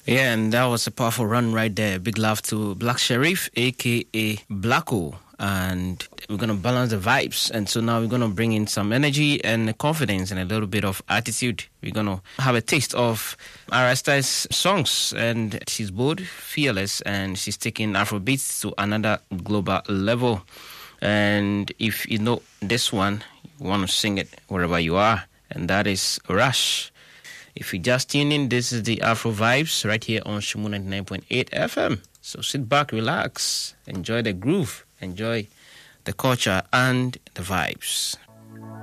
Yeah, and that was a powerful run right there. Big love to Black Sherif, a.k.a. Blacko. And we're going to balance the vibes. And so now we're going to bring in some energy and confidence and a little bit of attitude. We're going to have a taste of Arasta's songs. And she's bold, fearless, and she's taking Afrobeats to another global level. And if you know this one, you want to sing it wherever you are. And that is Rush. If you just tune in, this is the Afro Vibes right here on Shumu 99.8 FM. So sit back, relax, enjoy the groove, enjoy the culture and the vibes.